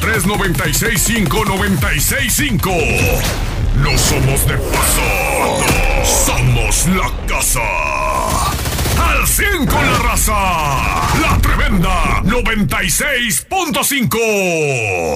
553-965-965. No somos de paso, somos la casa. Al 100 con la raza. La tremenda 96.5.